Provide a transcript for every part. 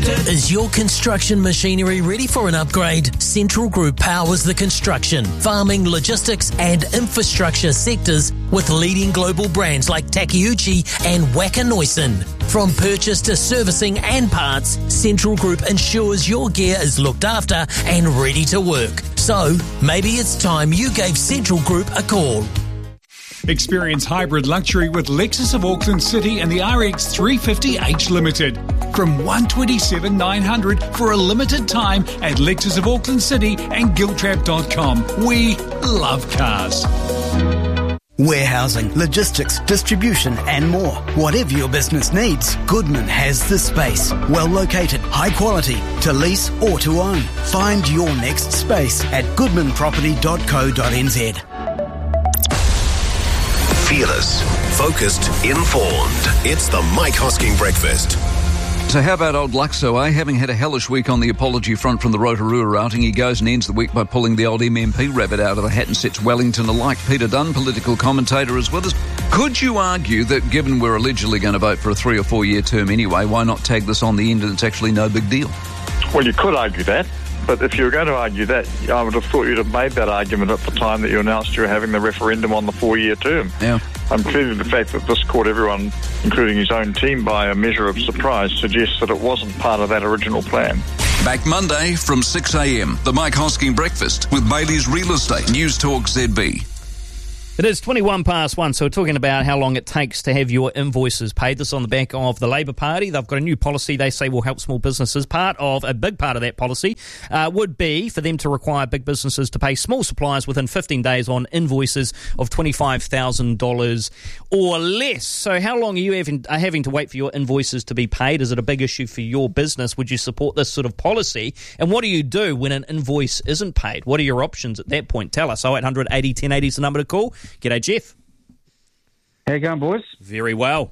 Is your construction machinery ready for an upgrade? Central Group powers the construction, farming, logistics and infrastructure sectors with leading global brands like Takeuchi and Wacker Neuson. From purchase to servicing and parts, Central Group ensures your gear is looked after and ready to work. So, maybe it's time you gave Central Group a call. Experience hybrid luxury with Lexus of Auckland City and the RX 350H Limited. From $127,900 for a limited time at Lexus of Auckland City and Giltrap.com. We love cars. Warehousing, logistics, distribution and more. Whatever your business needs, Goodman has the space. Well located, high quality, to lease or to own. Find your next space at goodmanproperty.co.nz. Fearless, focused, informed. It's the Mike Hosking Breakfast. So how about old Luxo, eh? Having had a hellish week on the apology front from the Rotorua outing, he goes and ends the week by pulling the old MMP rabbit out of the hat and sets Wellington alike. Peter Dunn, political commentator, is with us. Could you argue that given we're allegedly going to vote for a 3 or 4 year term anyway, why not tag this on the end and it's actually no big deal? Well, you could argue that. But if you were going to argue that, I would have thought you'd have made that argument at the time that you announced you were having the referendum on the 4-year term. Yeah. Clearly the fact that this caught everyone, including his own team, by a measure of surprise suggests that it wasn't part of that original plan. Back Monday from 6 a.m, the Mike Hosking Breakfast with Bailey's Real Estate, News Talk ZB. It is 21 past 1, so we're talking about how long it takes to have your invoices paid. This is on the back of the Labour Party. They've got a new policy they say will help small businesses. A big part of that policy would be for them to require big businesses to pay small suppliers within 15 days on invoices of $25,000 or less. So how long are you having to wait for your invoices to be paid? Is it a big issue for your business? Would you support this sort of policy? And what do you do when an invoice isn't paid? What are your options at that point? Tell us. 0800 80 1080 is the number to call. G'day, Jeff. How you going, boys? Very well.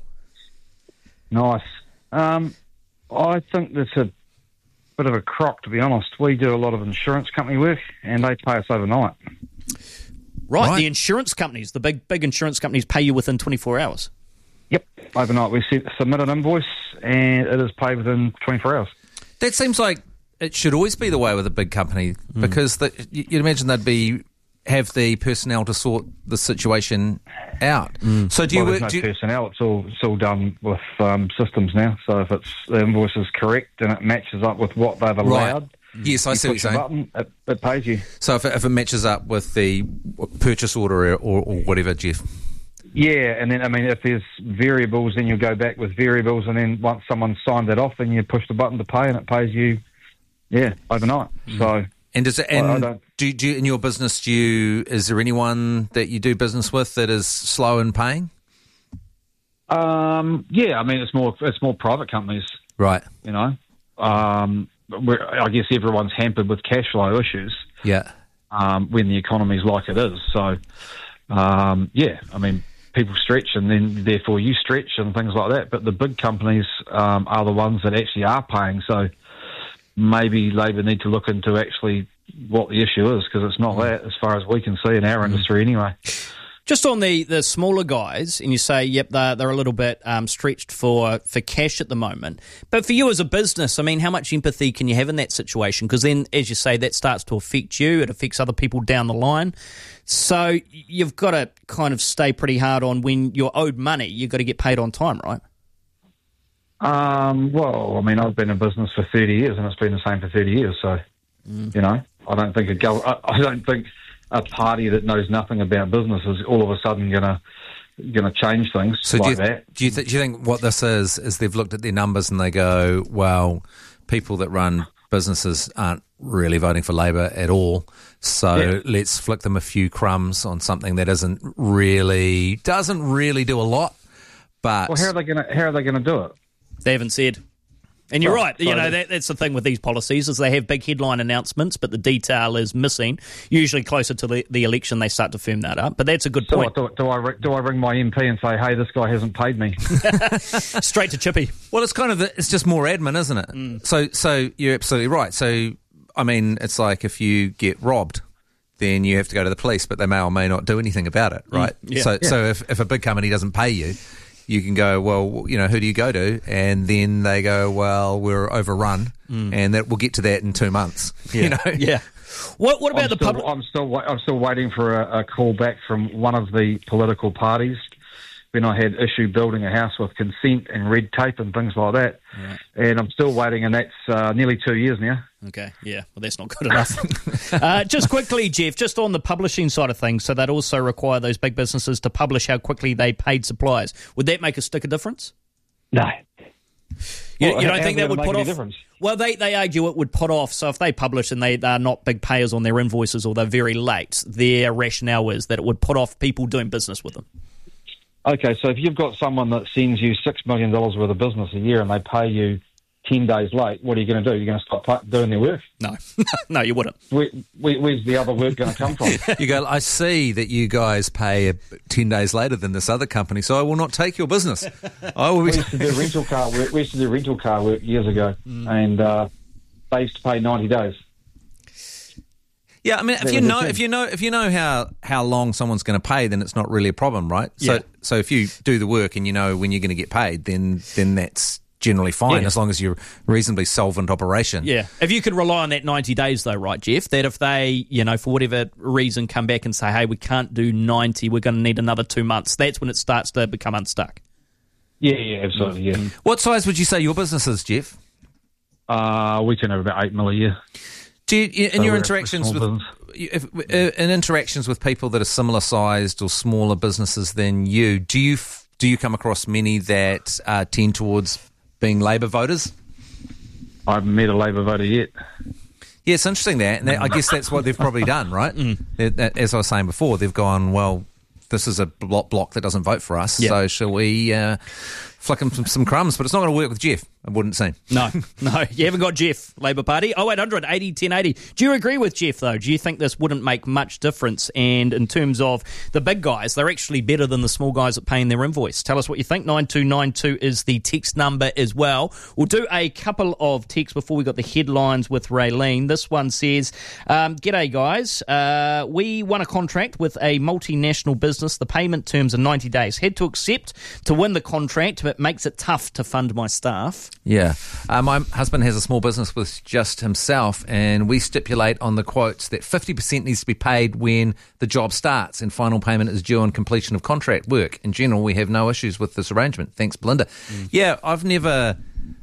Nice. I think that's a bit of a crock, to be honest. We do a lot of insurance company work, and they pay us overnight. Right. The insurance companies, the big insurance companies pay you within 24 hours? Yep, overnight. We submit an invoice, and it is paid within 24 hours. That seems like it should always be the way with a big company, because you'd imagine they'd have the personnel to sort the situation out. So there's no personnel. It's all done with systems now. So if the invoice is correct and it matches up with what they've allowed, yes, I see what you're saying. Button, it pays you. So if it matches up with the purchase order or whatever, Jeff. Yeah, and then if there's variables, then you go back with variables, and then once someone's signed that off, then you push the button to pay, and it pays you, overnight. So. And do you, in your business, is there anyone that you do business with that is slow in paying? It's more private companies, right? I guess everyone's hampered with cash flow issues. Yeah. When the economy's like it is, so people stretch, and then therefore you stretch, and things like that. But the big companies are the ones that actually are paying. So. Maybe Labor need to look into actually what the issue is, because it's not that, as far as we can see in our industry anyway. Just on the smaller guys, and you say, yep, they're a little bit stretched for cash at the moment. But for you as a business, how much empathy can you have in that situation? Because then, as you say, that starts to affect you. It affects other people down the line. So you've got to kind of stay pretty hard on when you're owed money. You've got to get paid on time, right? I've been in business for 30 years, and it's been the same for 30 years. So, I don't think a party that knows nothing about business is all of a sudden going to change things that. Do you think what this is they've looked at their numbers and they go, well, people that run businesses aren't really voting for Labor at all, so let's flick them a few crumbs on something that doesn't really do a lot. But how are they going to do it? They haven't said. And you're right. That's the thing with these policies, is they have big headline announcements, but the detail is missing. Usually closer to the election, they start to firm that up. But that's a good point. Do I ring my MP and say, hey, this guy hasn't paid me? Straight to Chippy. Well, it's just more admin, isn't it? So you're absolutely right. So, it's like if you get robbed, then you have to go to the police, but they may or may not do anything about it, right? So if a big company doesn't pay you, you can go, well, you know, who do you go to? And then they go, well, we're overrun, and that we'll get to that in 2 months. Yeah. You know? Yeah. What about the public? I'm still waiting for a call back from one of the political parties when I had issue building a house with consent and red tape and things like that. Right. And I'm still waiting, and that's nearly 2 years now. Okay, yeah, well, that's not good enough. Just quickly, Jeff, just on the publishing side of things, so they'd also require those big businesses to publish how quickly they paid suppliers. Would that make a stick of difference? No. You don't think that would put off? Difference? Well, they argue it would put off. So if they publish and they are not big payers on their invoices or they're very late, their rationale is that it would put off people doing business with them. Okay, so if you've got someone that sends you $6 million worth of business a year and they pay you 10 days late, what are you going to do? You're going to stop doing their work? No. No, you wouldn't. Where's the other work going to come from? You go, I see that you guys pay 10 days later than this other company, so I will not take your business. We used to do rental car work years ago, and they used to pay 90 days. Yeah, I mean, if you know how long someone's going to pay, then it's not really a problem, right? Yeah. So if you do the work and you know when you're going to get paid, then that's generally fine, as long as you're reasonably solvent operation. Yeah. If you could rely on that 90 days, though, right, Jeff, that if they, you know, for whatever reason come back and say, hey, we can't do 90, we're going to need another 2 months, that's when it starts to become unstuck. Yeah, absolutely, yeah. What size would you say your business is, Jeff? We turn over about $8 million a year. Do you, in your interactions with people that are similar sized or smaller businesses than you, do you come across many that tend towards being Labor voters? I haven't met a Labor voter yet. Yeah, it's interesting that, and I guess that's what they've probably done, right? As I was saying before, they've gone, well, this is a block that doesn't vote for us, so shall we flick them some crumbs? But it's not going to work with Jeff, it wouldn't seem. No, you haven't got Jeff, Labor Party. 0800 80 1080. Do you agree with Jeff, though? Do you think this wouldn't make much difference? And in terms of the big guys, they're actually better than the small guys at paying their invoice. Tell us what you think. 9292 is the text number as well. We'll do a couple of texts before we got the headlines with Raylene. This one says, G'day, guys. We won a contract with a multinational business. The payment terms are 90 days. Had to accept to win the contract, but it makes it tough to fund my staff. Yeah. My husband has a small business with just himself, and we stipulate on the quotes that 50% needs to be paid when the job starts and final payment is due on completion of contract work. In general, we have no issues with this arrangement. Thanks, Belinda. Yeah, I've never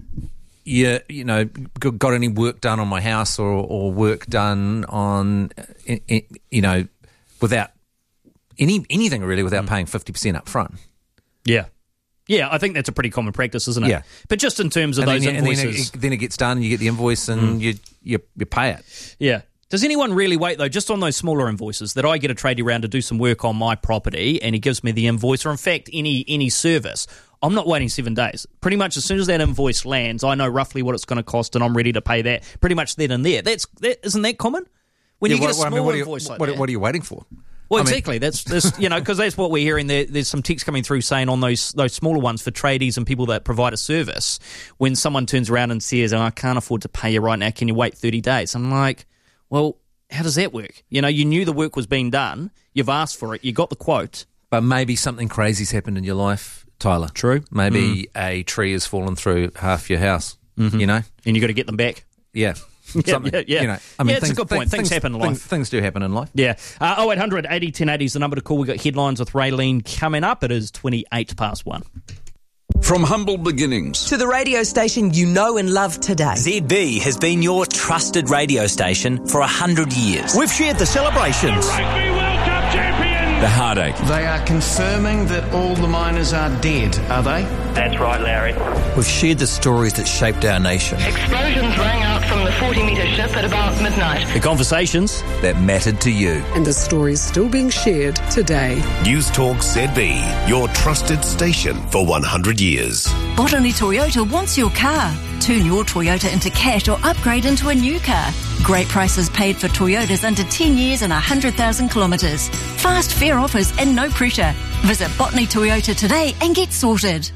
got any work done on my house or work done on, without anything really without paying 50% up front. Yeah. Yeah, I think that's a pretty common practice, isn't it? Yeah. But just in terms of those invoices. Then it gets done, and you get the invoice, and you pay it. Yeah. Does anyone really wait, though, just on those smaller invoices, that I get a tradie around to do some work on my property, and he gives me the invoice, or in fact, any service? I'm not waiting 7 days. Pretty much as soon as that invoice lands, I know roughly what it's going to cost, and I'm ready to pay that pretty much then and there. Isn't that common? When you get a small invoice like that. What are you waiting for? Well, exactly. That's because that's what we're hearing. There's some text coming through saying on those smaller ones for tradies and people that provide a service, when someone turns around and says, I can't afford to pay you right now, can you wait 30 days? I'm like, well, how does that work? You knew the work was being done, you've asked for it, you got the quote. But maybe something crazy's happened in your life, Tyler. True. Maybe a tree has fallen through half your house, And you got to get them back. Yeah. Yeah. It's a good point. Things happen in life. Things do happen in life. Yeah. 0800 80 1080 is the number to call. We've got headlines with Raylene coming up. It is 1:28. From humble beginnings to the radio station you know and love today. ZB has been your trusted radio station for 100 years. We've shared the celebrations. Rugby World Cup champions. The heartache. They are confirming that all the miners are dead, are they? That's right, Larry. We've shared the stories that shaped our nation. Explosions rang out from the 40-metre ship at about midnight. The conversations that mattered to you. And the stories still being shared today. News Talk ZB, your trusted station for 100 years. Botany Toyota wants your car. Turn your Toyota into cash or upgrade into a new car. Great prices paid for Toyotas under 10 years and 100,000 kilometres. Fast, fair offers and no pressure. Visit Botany Toyota today and get sorted.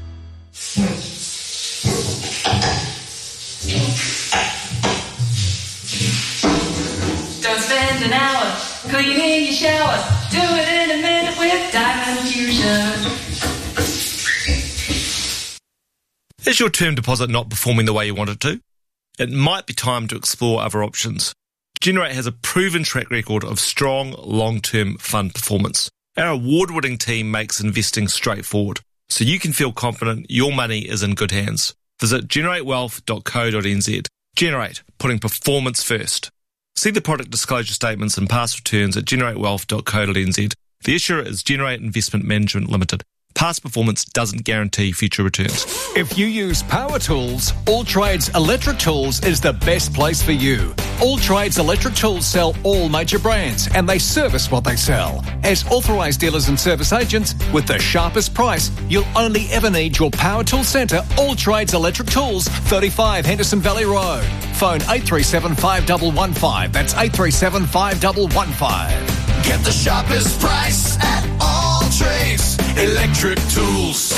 Don't spend an hour cleaning your shower. Do it in a minute with Diamond Fusion. Is your term deposit not performing the way you want it to? It might be time to explore other options. Generate has a proven track record of strong long-term fund performance. Our award-winning team makes investing straightforward, so you can feel confident your money is in good hands. Visit generatewealth.co.nz. Generate, putting performance first. See the product disclosure statements and past returns at generatewealth.co.nz. The issuer is Generate Investment Management Limited. Past performance doesn't guarantee future returns. If you use power tools, All Trades Electric Tools is the best place for you. All Trades Electric Tools sell all major brands and they service what they sell. As authorised dealers and service agents with the sharpest price, you'll only ever need your power tool centre, All Trades Electric Tools, 35 Henderson Valley Road. Phone 837 5115. That's 837 5115. Get the sharpest price at All Trades Electric Tools.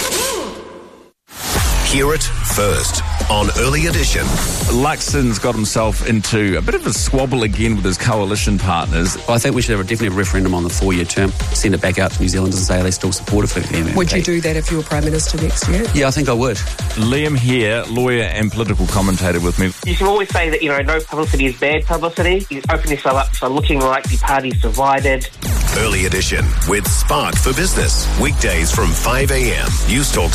Hear it first on Early Edition. Luxon's got himself into a bit of a squabble again with his coalition partners. I think we should have definitely a referendum on the 4-year term, send it back out to New Zealanders and say, are they still supportive of the MMP? Would you do that if you were Prime Minister next year? Yeah, I think I would. Liam here, lawyer and political commentator with me. You can always say that, no publicity is bad publicity. You open yourself up for looking like the party's divided. Early Edition with Spark for Business. Weekdays from 5 a.m. News Talk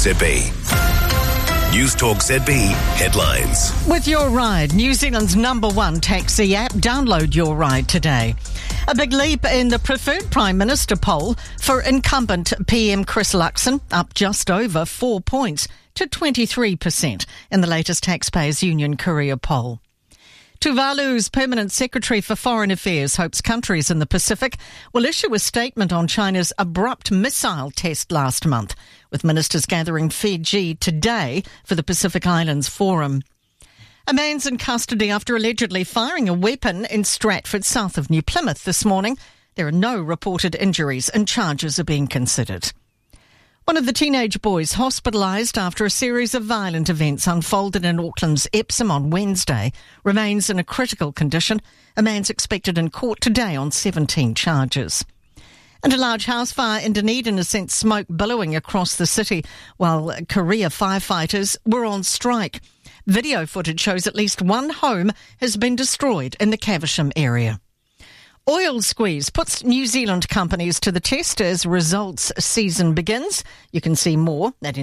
ZB. News Talk ZB headlines. With Your Ride, New Zealand's #1 taxi app, download Your Ride today. A big leap in the preferred Prime Minister poll for incumbent PM Chris Luxon, up just over 4 points to 23% in the latest Taxpayers Union Courier poll. Tuvalu's Permanent Secretary for Foreign Affairs hopes countries in the Pacific will issue a statement on China's abrupt missile test last month, with ministers gathering Fiji today for the Pacific Islands Forum. A man's in custody after allegedly firing a weapon in Stratford, south of New Plymouth this morning. There are no reported injuries and charges are being considered. One of the teenage boys hospitalised after a series of violent events unfolded in Auckland's Epsom on Wednesday remains in a critical condition. A man's expected in court today on 17 charges. And a large house fire in Dunedin has sent smoke billowing across the city while Korea firefighters were on strike. Video footage shows at least one home has been destroyed in the Caversham area. Oil squeeze puts New Zealand companies to the test as results season begins. You can see more at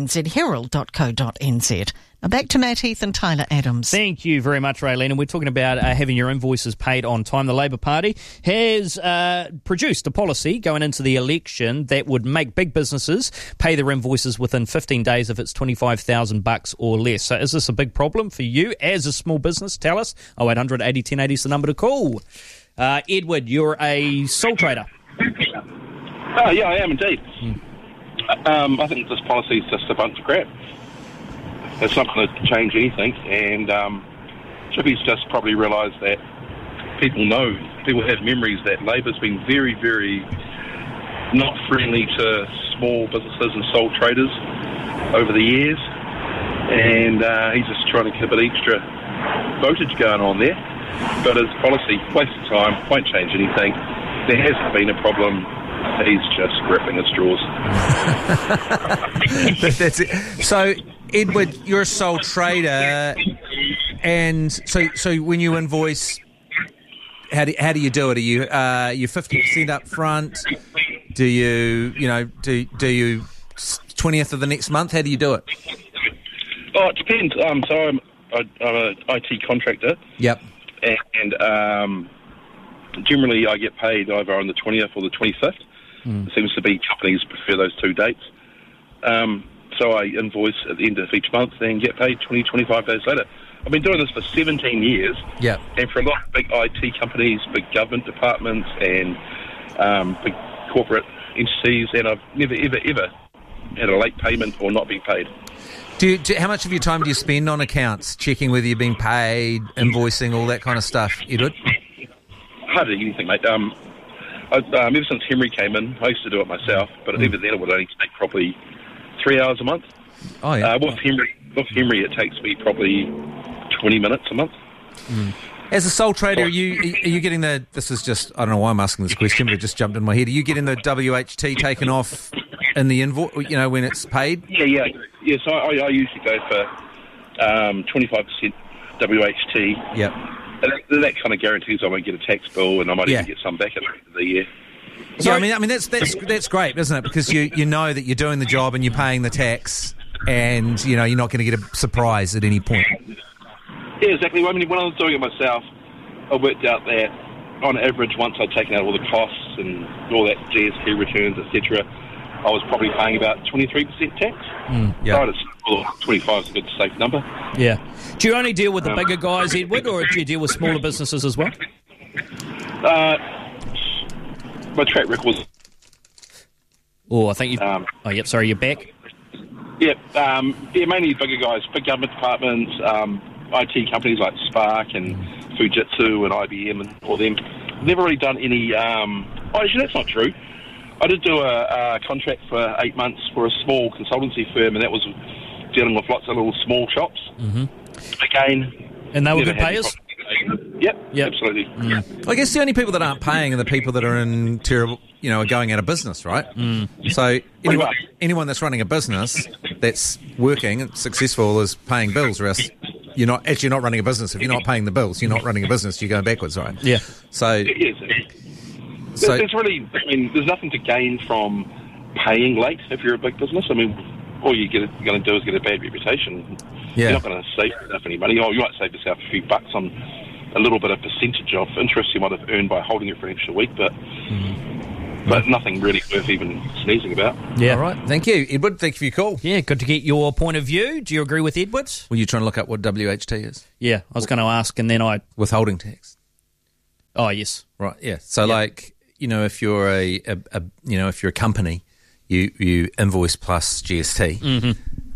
nzherald.co.nz. Now back to Matt Heath and Tyler Adams. Thank you very much, Raylene. And we're talking about having your invoices paid on time. The Labour Party has produced a policy going into the election that would make big businesses pay their invoices within 15 days if it's $25,000 or less. So is this a big problem for you as a small business? Tell us. 0800 80 1080 is the number to call. Edward, you're a sole trader. Oh, yeah, I am indeed. I think this policy is just a bunch of crap. It's not going to change anything, and Chippy's just probably realised that people have memories that Labor's been very, very not friendly to small businesses and sole traders over the years, and he's just trying to keep a bit extra votage going on there. But his policy, waste of time, won't change anything. There hasn't been a problem. He's just gripping at straws. That's it. So, Edward, you're a sole trader, and so when you invoice, how do you do it? Are you 50% up front? Do you 20th of the next month? How do you do it? Oh, it depends. So I'm an IT contractor. Yep. And generally I get paid either on the 20th or the 25th. It seems to be companies prefer those two dates. So I invoice at the end of each month and get paid 20, 25 days later. I've been doing this for 17 years. Yeah. And for a lot of big IT companies, big government departments and big corporate entities, and I've never, ever, ever had a late payment or not been paid. How much of your time do you spend on accounts, checking whether you're being paid, invoicing, all that kind of stuff, Edward? Hardly anything, mate. Ever since Henry came in, I used to do it myself, but even then it would only take probably 3 hours a month. Oh, yeah. With Henry, it takes me probably 20 minutes a month. As a sole trader, are you getting the... This is just... I don't know why I'm asking this question, but it just jumped in my head. Are you getting the WHT taken off in the invoice, when it's paid? Yeah. So I usually go for 25% WHT. Yep. And that kind of guarantees I won't get a tax bill, and I might even get some back at the end of the year. So I mean that's great, isn't it? Because you know that you're doing the job and you're paying the tax, and you're not going to get a surprise at any point. Yeah, exactly. I mean, when I was doing it myself, I worked out that on average, once I'd taken out all the costs and all that GST returns, etc., I was probably paying about 23% tax. Yeah. Well, 25 is a good safe number. Yeah. Do you only deal with the bigger guys, Edward, or do you deal with smaller businesses as well? My track record was... I think you've... sorry, you're back? Yep. Mainly bigger guys, big government departments, IT companies like Spark and Fujitsu and IBM and all them. Never really done any... actually, that's not true. I did do a contract for 8 months for a small consultancy firm, and that was dealing with lots of little small shops. Mm-hmm. Again... And they were good payers? Yep, absolutely. I guess the only people that aren't paying are the people that are in terrible, are going out of business, right? So anyone that's running a business that's working and successful is paying bills, or else you're not running a business. If you're not paying the bills, you're not running a business, you're going backwards, right? Yeah. So... There's really, there's nothing to gain from paying late if you're a big business. I mean, all you're going to do is get a bad reputation. Yeah. You're not going to save yourself any money. You might save yourself a few bucks on a little bit of percentage of interest you might have earned by holding it for an extra week, but nothing really worth even sneezing about. Yeah. All right. Thank you, Edward. Thank you for your call. Yeah, good to get your point of view. Do you agree with Edward? Were you trying to look up what WHT is? Yeah, I was going to ask, and then I... Withholding tax. Oh, yes. Right, yeah. So, if you're if you're a company, you invoice plus GST,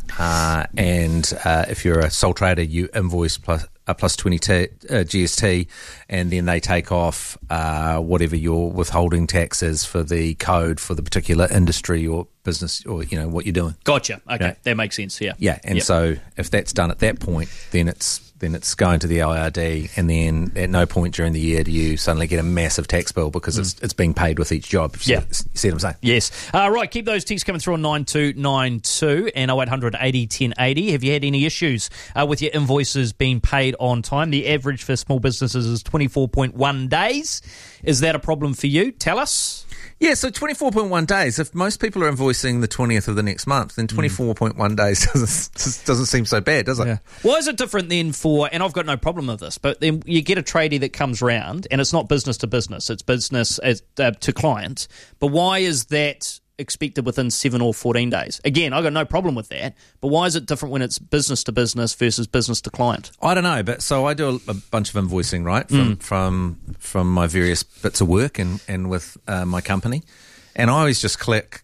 and if you're a sole trader, you invoice plus 20 GST, and then they take off whatever your withholding tax is for the code for the particular industry or business, or what you're doing. Gotcha. Okay, that makes sense. Yeah. Yeah, and so if that's done at that point, then it's going to the IRD, and then at no point during the year do you suddenly get a massive tax bill because it's being paid with each job. Yeah. See what I'm saying? Yes. Right, keep those texts coming through on 9292 and 0800 80 1080. Have you had any issues with your invoices being paid on time? The average for small businesses is 24.1 days. Is that a problem for you? Tell us. Yeah, so 24.1 days. If most people are invoicing the 20th of the next month, then 24.1 days doesn't seem so bad, does it? Yeah. Why is it different then and I've got no problem with this, but then you get a tradie that comes round and it's not business to business, it's business to client. But why is that expected within 7 or 14 days? Again, I've got no problem with that, but why is it different when it's business to business versus business to client? I don't know, but so I do a bunch of invoicing, right, from my various bits of work and with my company, and I always just click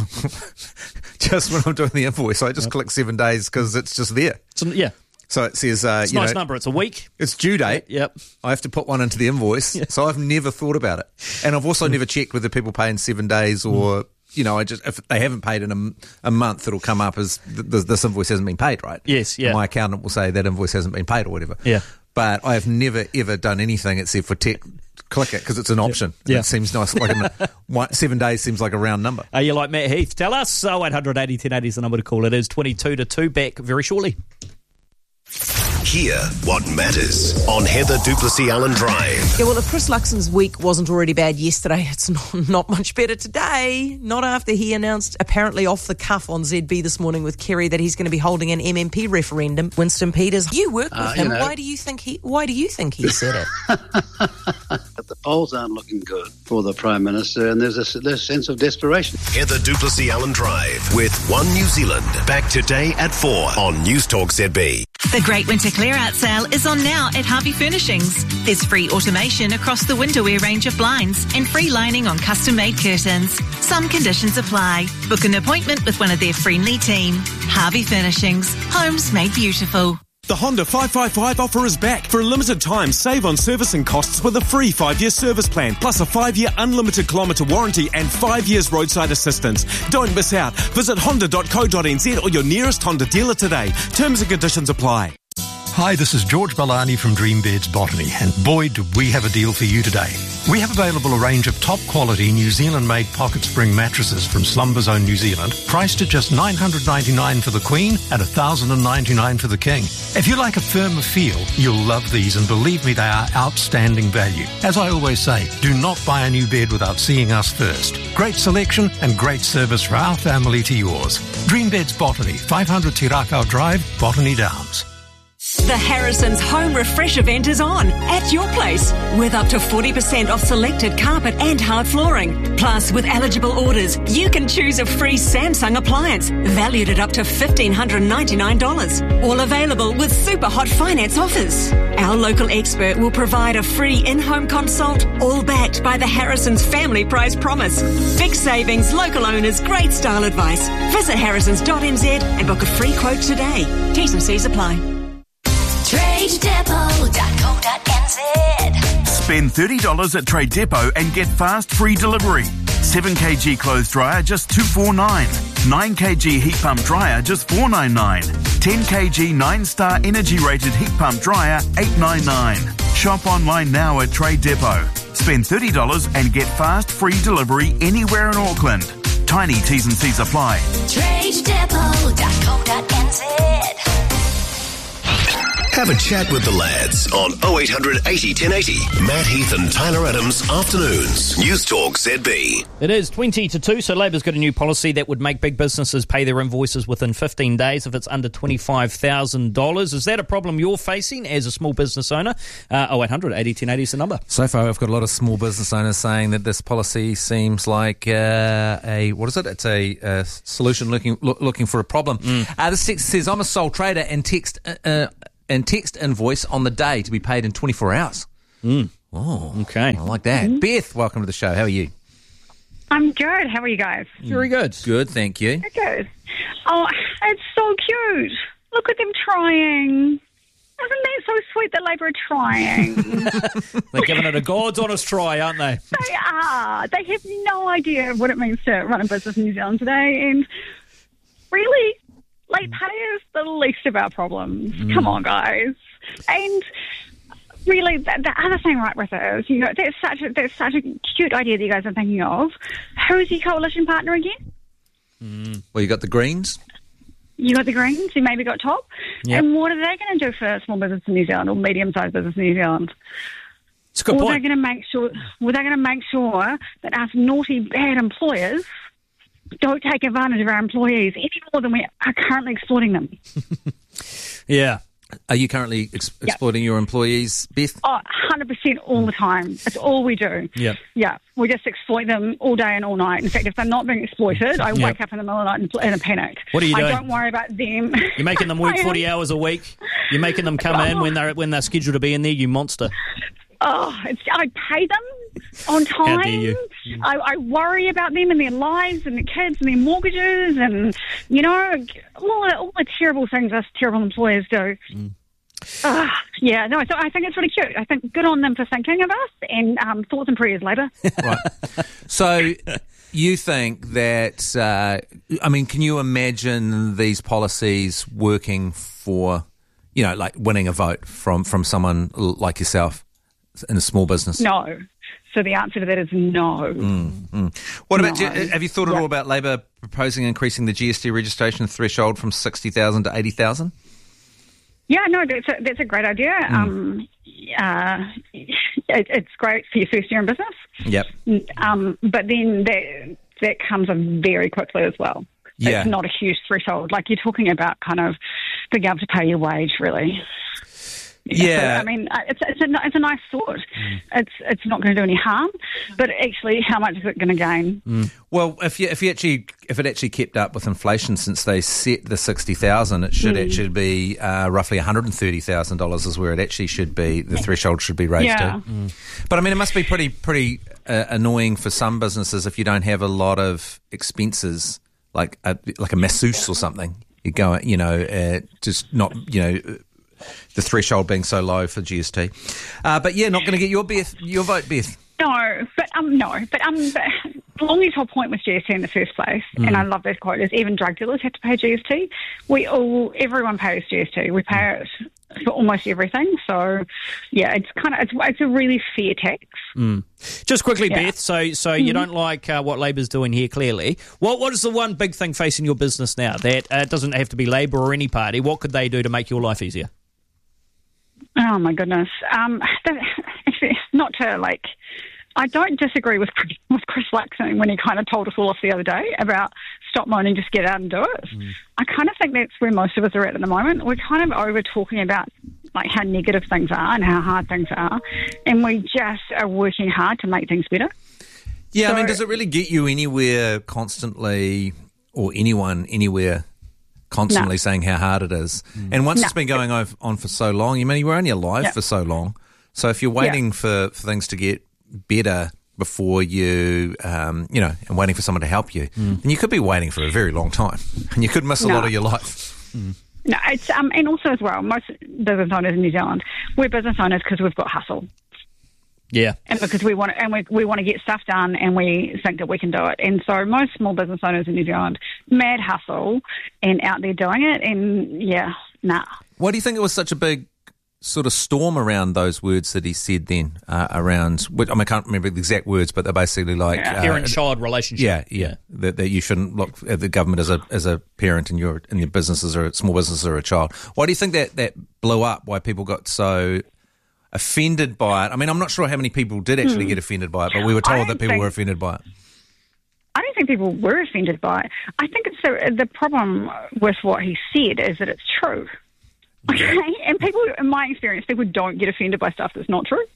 just when I'm doing the invoice, I just click 7 days because it's just there. Yeah. So it says, it's a nice number. It's a week. It's due date. Yep. I have to put one into the invoice. Yeah. So I've never thought about it. And I've also never checked whether people pay in 7 days or, if they haven't paid in a month, it'll come up as this invoice hasn't been paid, right? Yes, yeah. And my accountant will say that invoice hasn't been paid or whatever. Yeah. But I have never, ever done anything except for click it because it's an option. Yeah. It seems nice. 7 days seems like a round number. Are you like Matt Heath? Tell us. 0800 80 1080 is the number to call. It is 22 to 2. Back very shortly. Hear what matters on Heather Duplessis Allen Drive. Yeah, well, if Chris Luxon's week wasn't already bad yesterday, it's not much better today. Not after he announced, apparently off the cuff on ZB this morning with Kerry, that he's going to be holding an MMP referendum. Winston Peters, you work with him. Why do you think he said it? But the polls aren't looking good for the Prime Minister, and there's a sense of desperation. Heather Duplessis Allen Drive with One New Zealand. Back today at 4 on Newstalk ZB. The Great Winter Clear-Out Sale is on now at Harvey Furnishings. There's free automation across the Winterwear range of blinds and free lining on custom-made curtains. Some conditions apply. Book an appointment with one of their friendly team. Harvey Furnishings. Homes made beautiful. The Honda 555 offer is back. For a limited time, save on servicing costs with a free 5-year service plan, plus a 5-year unlimited kilometre warranty and 5 years roadside assistance. Don't miss out. Visit honda.co.nz or your nearest Honda dealer today. Terms and conditions apply. Hi, this is George Balani from Dream Beds Botany, and boy, do we have a deal for you today. We have available a range of top-quality New Zealand-made pocket spring mattresses from Slumber Zone New Zealand, priced at just $999 for the Queen and $1,099 for the King. If you like a firmer feel, you'll love these, and believe me, they are outstanding value. As I always say, do not buy a new bed without seeing us first. Great selection and great service for our family to yours. Dream Beds Botany, 500 Tirakau Drive, Botany Downs. The Harrison's Home Refresh event is on at your place with up to 40% off selected carpet and hard flooring. Plus, with eligible orders, you can choose a free Samsung appliance valued at up to $1,599. All available with super hot finance offers. Our local expert will provide a free in-home consult, all backed by the Harrison's Family Price Promise. Big savings, local owners, great style advice. Visit harrisons.nz and book a free quote today. T's and C's apply. TradeDepot.co.nz. Spend $30 at Trade Depot and get fast free delivery. 7kg clothes dryer just $249. 9kg heat pump dryer just $499. 10kg 9-star energy rated heat pump dryer $899. Shop online now at Trade Depot. Spend $30 and get fast free delivery anywhere in Auckland. Tiny T's and C's apply. TradeDepot.co.nz. Have a chat with the lads on 0800 80 1080. Matt Heath and Tyler Adams, afternoons. News Talk ZB. It is 20 to 2, so Labor's got a new policy that would make big businesses pay their invoices within 15 days if it's under $25,000. Is that a problem you're facing as a small business owner? 0800 80 1080 is the number. So far, I've got a lot of small business owners saying that this policy seems like It's a solution looking for a problem. This text says, I'm a sole trader and text invoice on the day to be paid in 24 hours. Oh, okay. I like that. Beth, welcome to the show. How are you? I'm good. How are you guys? Very good. Good, thank you. Good. Oh, it's so cute. Look at them trying. Isn't that so sweet that Labour are trying? They're giving it a God's honest try, aren't they? They are. They have no idea what it means to run a business in New Zealand today, and really, late pay is the least of our problems. Come on, guys. And really, the other thing right with it is, that's such a cute idea that you guys are thinking of. Who's your coalition partner again? Well, you got the Greens. You got the Greens. You maybe got Top. Yep. And what are they going to do for small business in New Zealand or medium-sized business in New Zealand? It's a good point. They're going to make sure. Well, they're going to make sure that us naughty, bad employers don't take advantage of our employees any more than we are currently exploiting them. Yeah. Are you currently exploiting your employees, Beth? Oh, 100% all the time. That's all we do. Yep. Yeah. We just exploit them all day and all night. In fact, if they're not being exploited, I wake up in the middle of the night in a panic. What are you doing? I don't worry about them. You're making them work 40 hours a week. You're making them come in when they're scheduled to be in there, you monster. Oh, I pay them on time. How dare you? I worry about them and their lives and their kids and their mortgages and, all the terrible things us terrible employers do. So I think it's really cute. I think good on them for thinking of us, and thoughts and prayers, Labour. Right. So you think that, can you imagine these policies working for, like winning a vote from someone like yourself in a small business? No. So the answer to that is no. What about, have you thought at all about Labour proposing increasing the GST registration threshold from 60,000 to 80,000? Yeah, no, that's a great idea. It's great for your first year in business. Yep. But then that comes up very quickly as well. Yeah. It's not a huge threshold. Like, you're talking about kind of being able to pay your wage, really. Yeah. So, it's a nice thought. It's not going to do any harm, but actually, how much is it going to gain? Well, if it actually kept up with inflation since they set the 60,000, it should actually be roughly $130,000 is where it actually should be. The threshold should be raised to. But it must be pretty annoying for some businesses if you don't have a lot of expenses, like a masseuse or something. You go, just not, the threshold being so low for GST. But not going to get your vote, Beth. No, but along this whole point with GST in the first place, and I love this quote, is even drug dealers have to pay GST. Everyone pays GST. We pay it for almost everything. So, yeah, it's a really fair tax. Just quickly, Beth, so you don't like what Labor's doing here, clearly. What is the one big thing facing your business now? That it doesn't have to be Labor or any party. What could they do to make your life easier? Oh, my goodness. Not to, I don't disagree with Chris Luxon when he kind of told us all off the other day about stop moaning, just get out and do it. I kind of think that's where most of us are at the moment. We're kind of over talking about how negative things are and how hard things are, and we just are working hard to make things better. Yeah, I mean, does it really get you anywhere constantly, or anyone anywhere constantly saying how hard it is? And once it's been going on for so long, you were only alive for so long. So if you're waiting for things to get better before you, and waiting for someone to help you, then you could be waiting for a very long time, and you could miss a lot of your life. No, it's and also as well, most business owners in New Zealand, we're business owners because we've got hustle. Yeah, and because we want to get stuff done, and we think that we can do it. And so most small business owners in New Zealand, mad hustle and out there doing it. And Why do you think it was such a big sort of storm around those words that he said then around, I can't remember the exact words, but they're basically parent-child relationship. Yeah. That you shouldn't look at the government as a parent and your businesses or small businesses or a child. Why do you think that blew up? Why people got so offended by it? I mean, I'm not sure how many people did actually get offended by it, but we were told that people were offended by it. I don't think people were offended by it. I think it's the problem with what he said is that it's true. Okay, and people, in my experience, people don't get offended by stuff that's not true.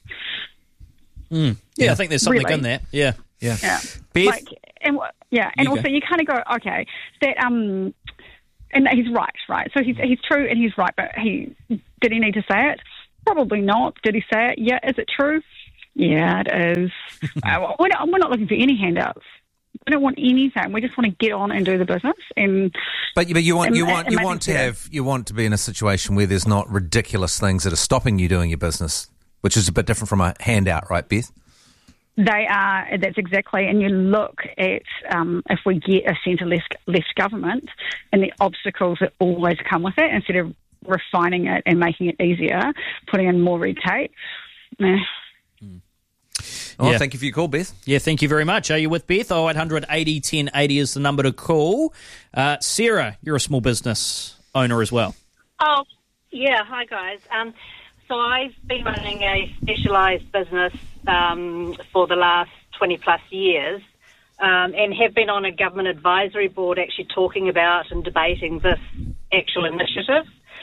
Yeah, I think there's something in there. Yeah. Beth? And also you kind of go, okay, that and he's right. So he's true and he's right, but did he need to say it? Probably not. Did he say it? Yeah. Is it true? Yeah, it is. We're not looking for any handouts. We don't want anything. We just want to get on and do the business. But you want to be in a situation where there's not ridiculous things that are stopping you doing your business, which is a bit different from a handout, right, Beth? They are. That's exactly. And you look at if we get a centre-left government and the obstacles that always come with it, instead of refining it and making it easier, putting in more red tape. Thank you for your call, Beth. Yeah, thank you very much. Are you with Beth? 0800 80 10 80 is the number to call. Sarah, you're a small business owner as well. Oh, yeah. Hi, guys. So I've been running a specialised business for the last 20-plus years and have been on a government advisory board actually talking about and debating this actual initiative.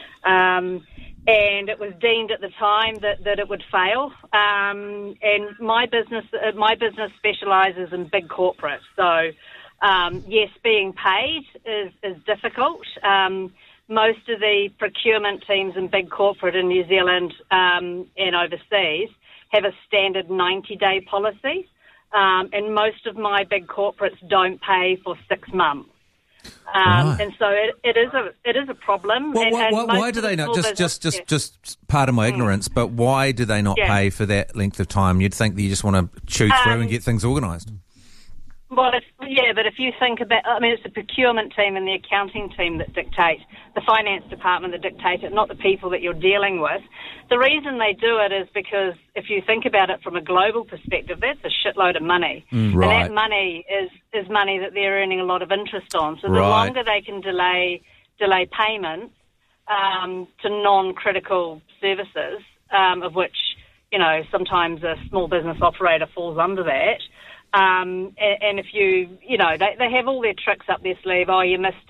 And it was deemed at the time that it would fail. And my business specialises in big corporates. So, yes, being paid is difficult. Most of the procurement teams in big corporate in New Zealand and overseas have a standard 90-day policy. And most of my big corporates don't pay for 6 months. Right. And so it is a problem. Why do they not? Just part of my ignorance, but why do they not pay for that length of time? You'd think that you just want to chew through and get things organised. Well, but if you think about, it's the procurement team and the accounting team that dictate, the finance department that dictate it, not the people that you're dealing with. The reason they do it is because if you think about it from a global perspective, that's a shitload of money. Right. And that money is money that they're earning a lot of interest on. So the longer they can delay payments to non-critical services, of which, sometimes a small business operator falls under that. And if they have all their tricks up their sleeve. Oh, you missed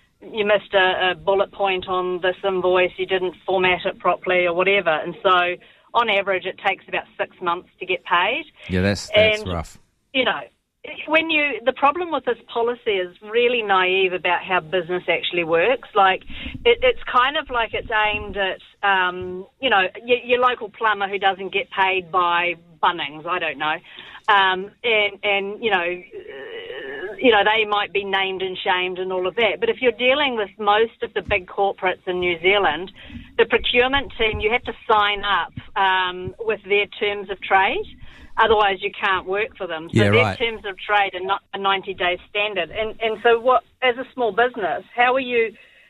a bullet point on this invoice, you didn't format it properly or whatever. And so on average it takes about 6 months to get paid. Yeah, that's rough. The problem with this policy is really naive about how business actually works. Like, it's kind of like it's aimed at, your local plumber who doesn't get paid by Bunnings, I don't know. They might be named and shamed and all of that. But if you're dealing with most of the big corporates in New Zealand, the procurement team, you have to sign up with their terms of trade. Otherwise, you can't work for them. So their terms of trade are not a 90-day standard. And so as a small business, how are you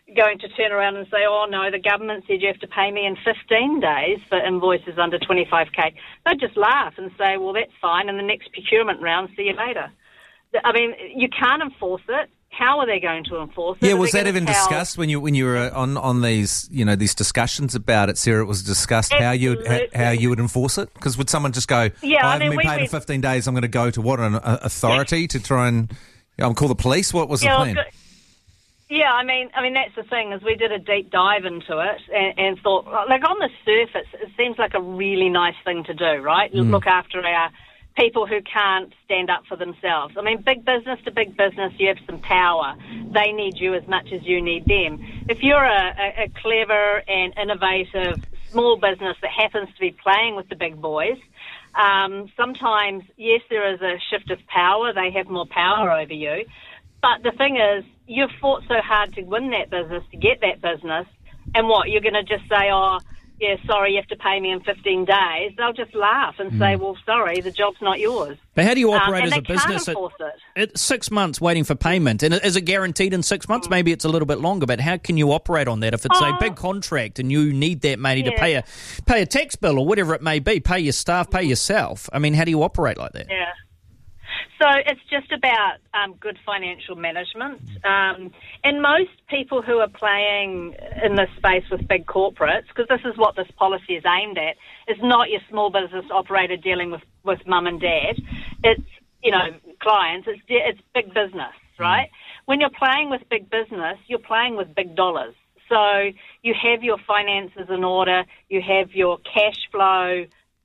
going to turn around and say, oh, no, the government said you have to pay me in 15 days for invoices under 25K. They'd just laugh and say, well, that's fine, and the next procurement round, see you later. I mean, you can't enforce it. How are they going to enforce it? Yeah, was that even discussed when you were on these these discussions about it, Sarah? It was discussed how you would enforce it? Because would someone just go, I haven't been paid in 15 days, I'm going to go to what, an authority to try and call the police? What was the plan? Yeah, I mean that's the thing, is we did a deep dive into it and thought, like, on the surface, it seems like a really nice thing to do, right? Look after our people who can't stand up for themselves. I mean, big business to big business, you have some power. They need you as much as you need them. If you're a clever and innovative small business that happens to be playing with the big boys, sometimes, yes, there is a shift of power. They have more power over you. But the thing is, you've fought so hard to win that business, to get that business, and what, you're going to just say, oh, yeah, sorry, you have to pay me in 15 days. They'll just laugh and say, well, sorry, the job's not yours. But how do you operate as a business at 6 months waiting for payment? And is it guaranteed in 6 months? Maybe it's a little bit longer, but how can you operate on that if it's a big contract and you need that money to pay a tax bill or whatever it may be, pay your staff, pay yourself? I mean, how do you operate like that? Yeah. So it's just about good financial management. And most people who are playing in this space with big corporates, because this is what this policy is aimed at, is not your small business operator dealing with mum and dad. It's, clients. It's big business, right? When you're playing with big business, you're playing with big dollars. So you have your finances in order, you have your cash flow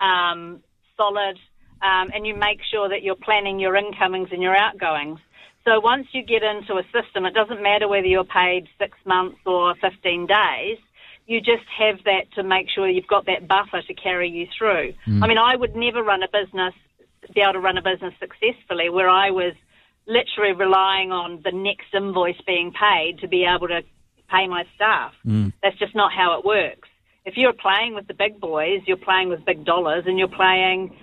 solid, and you make sure that you're planning your incomings and your outgoings. So once you get into a system, it doesn't matter whether you're paid 6 months or 15 days, you just have that to make sure you've got that buffer to carry you through. I mean, I would never be able to run a business successfully where I was literally relying on the next invoice being paid to be able to pay my staff. That's just not how it works. If you're playing with the big boys, you're playing with big dollars, and you're playing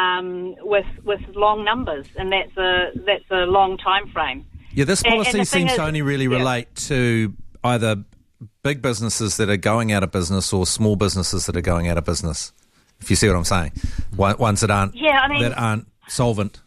with long numbers, and that's a long time frame. Yeah, this policy seems to only really relate to either big businesses that are going out of business or small businesses that are going out of business. If you see what I'm saying, ones that aren't solvent.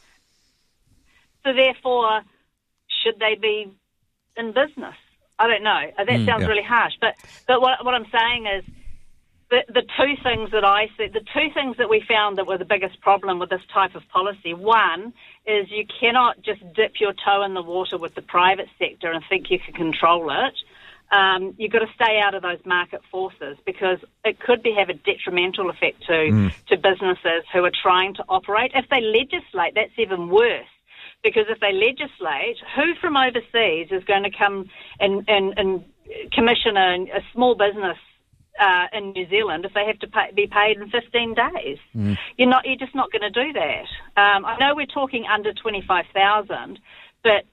So therefore, should they be in business? I don't know. That sounds really harsh, but what I'm saying is, the two things that we found that were the biggest problem with this type of policy, one is you cannot just dip your toe in the water with the private sector and think you can control it. You've got to stay out of those market forces, because it could have a detrimental effect to businesses who are trying to operate. If they legislate, that's even worse. Because if they legislate, who from overseas is going to come and commission a small business in New Zealand if they have to be paid in 15 days? You're just not going to do that. I know we're talking under 25,000, but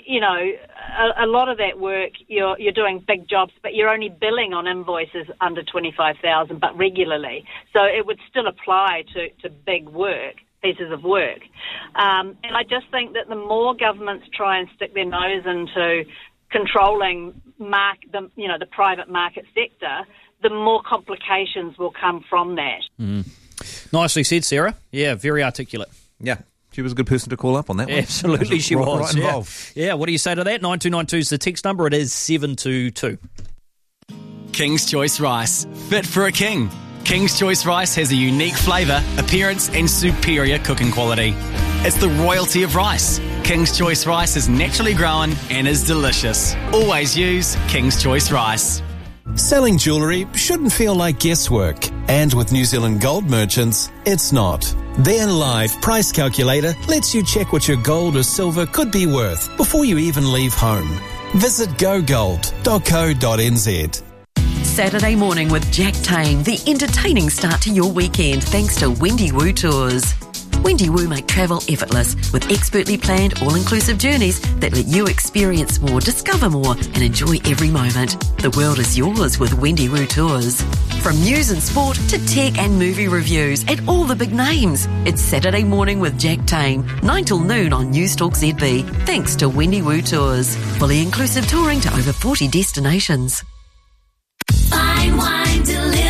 a lot of that work you're doing big jobs, but you're only billing on invoices under 25,000, but regularly. So it would still apply to big pieces of work. And I just think that the more governments try and stick their nose into controlling the private market sector, the more complications will come from that. Nicely said, Sarah. Yeah, very articulate. Yeah. She was a good person to call up on that one. Absolutely, she was. Right involved. Yeah, what do you say to that? 9292 is the text number. It is 722. King's Choice Rice. Fit for a king. King's Choice Rice has a unique flavour, appearance and superior cooking quality. It's the royalty of rice. King's Choice Rice is naturally grown and is delicious. Always use King's Choice Rice. Selling jewellery shouldn't feel like guesswork. And with New Zealand Gold Merchants, it's not. Their live price calculator lets you check what your gold or silver could be worth before you even leave home. Visit gogold.co.nz. Saturday morning with Jack Tame, the entertaining start to your weekend thanks to Wendy Woo Tours. Wendy Woo make travel effortless with expertly planned all-inclusive journeys that let you experience more, discover more and enjoy every moment. The world is yours with Wendy Woo Tours. From news and sport to tech and movie reviews and all the big names. It's Saturday Morning with Jack Tame, 9 till noon on Newstalk ZB, thanks to Wendy Wu Tours. Fully inclusive touring to over 40 destinations. Fine Wine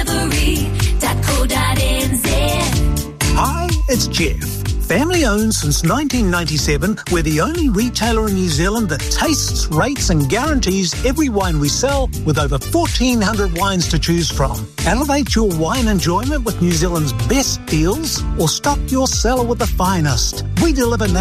Delivery.co.nz. Hi, it's Jeff. Family owned since 1997, we're the only retailer in New Zealand that tastes, rates and guarantees every wine we sell with over 1,400 wines to choose from. Elevate your wine enjoyment with New Zealand's best deals or stock your cellar with the finest. We deliver